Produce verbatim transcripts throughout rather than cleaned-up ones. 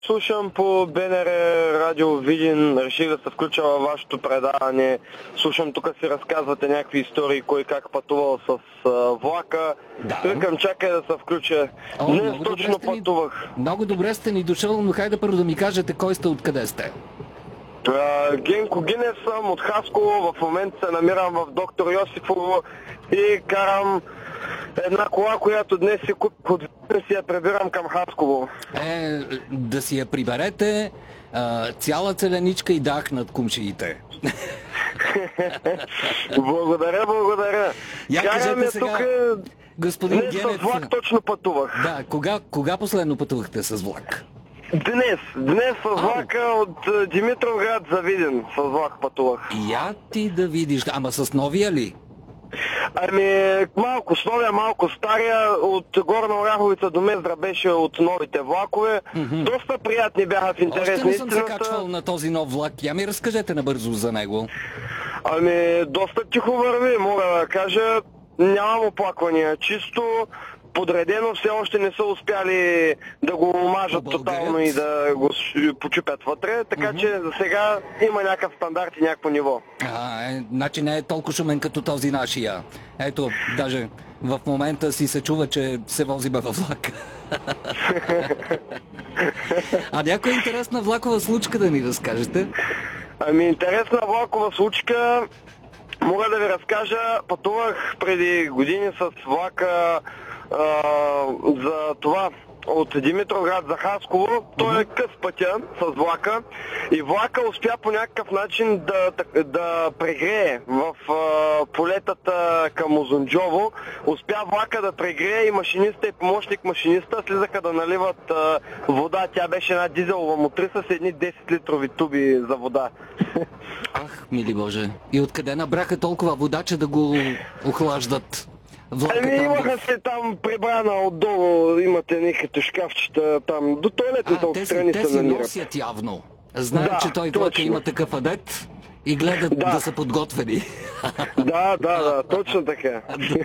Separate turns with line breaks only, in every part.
Слушам по БНР радио Видин, реших да се включа във вашето предаване. Слушам, тук си разказвате някакви истории, кой как пътувал с а, влака.
Да.
Викам, чакай да се включа.
О,
Днес точно пътувах.
Ни, много добре сте ни дошъл, но хайде първо да ми кажете кой сте, откъде сте.
А, Генко Гинев съм от Хасково, в момента се намирам в Доктор Йосифово и карам една кола, която днес си купих от Видин, си я прибирам към Хасково.
Е, да си я приберете, а, цяла целеничка и дах над кумшиите.
Благодаря, благодаря.
Я кажете сега,
тук,
господин
днес
Генев,
с влак точно пътувах.
Да, кога, кога последно пътувахте с влак?
Днес. Днес с влака от Димитровград за Видин. С влак пътувах.
Я ти да видиш, ама с новия ли?
Ами, малко с новия, малко стария. От Горна Оряховица до Мездра беше от новите влакове. Mm-hmm. Доста приятни бяха в интерес на
истината. Още не съм се
истината.
качвал на този нов влак. Я ми разкажете набързо за него.
Ами, доста тихо върви, мога да кажа. Нямам оплаквания. Чисто подредено, все още не са успяли да го омажат тотално и да го почупят вътре, така mm-hmm. че за сега има някакъв стандарт и някакво ниво.
А, е, значи не е толкова шумен като този нашия. Ето, даже в момента си се чува, че се возиме във влак. А някоя интересна влакова случка да ни разкажете?
Ами, интересна влакова случка мога да ви разкажа. Пътувах преди години с влака а, за това от Димитровград за Хасково. Той е къс пътя с влака и влака успя по някакъв начин да, да прегрее в а, полетата към Узунджово. Успя влака да прегрее и машиниста и помощник машиниста слизаха да наливат а, вода. Тя беше една дизелова мотриса с едни десет литрови туби за вода.
Ах, мили Боже. И откъде набраха толкова вода, че да го охлаждат?
Еми, имаха се там прибрана отдолу, имате някакви шкафчета там, до туалетните отстрани се намират.
Те си носят явно. Знаят,
да,
че той влака има такъв адет и гледат да, да са подготвени.
Да, да, да, точно така.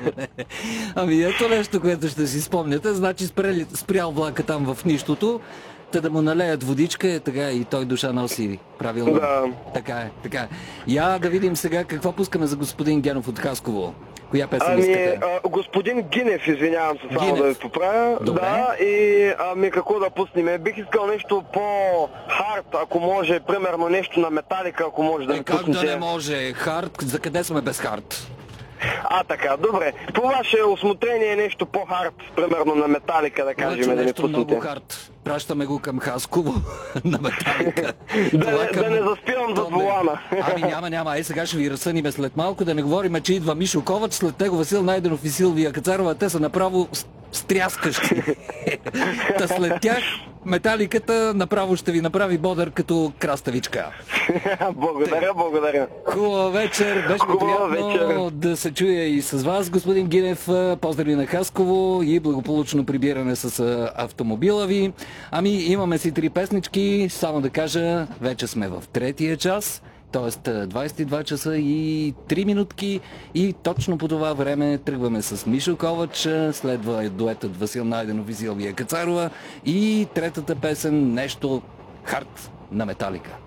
Ами ето нещо, което ще си спомняте. Значи спряли, спрял влака там в нищото, та да му налеят водичка, е така и той душа носи. Правилно?
Да.
Така е, така е. Я да видим сега какво пускаме за господин Генов от Хасково. Коя песен
ами,
искате?
А, господин Гинев, извинявам се, само
Гинев.
да ви поправя.
Добре.
Да, и ами какво да пуснем? Бих искал нещо по-хард, ако може, примерно нещо на Металика, ако може да
Е,
ми
как
пуснете.
да не може? Хард, за къде сме без хард?
А, така, добре. По ваше осмотрение е нещо по-хард, примерно на Металика, да кажем,
Значи
да ми
нещо
пуснете.
много хард. Пращаме го към Хасково на Металика.
да, не, към... да не заспивам зад волана.
Ами няма, няма. Ай сега ще ви разсъниме след малко, да не говорим, че идва Мишо Ковач, след него Васил Найденов и Силвия Кацарова. Те са направо стряскащи. Та след тях Металиката направо ще ви направи бодър като краставичка.
Благодаря, благодаря.
Хубава вечер. Беше ми приятно да се чуя и с вас, господин Гинев. Поздрави на Хасково и благополучно прибиране с автомобила ви. Ами имаме си три песнички. Само да кажа, вече сме в третия час. Т.е. двадесет и два часа и три минутки и точно по това време тръгваме с Мишо Ковач, следва дуетът Васил Найденов и Силвия Кацарова и третата песен нещо хард на Металика.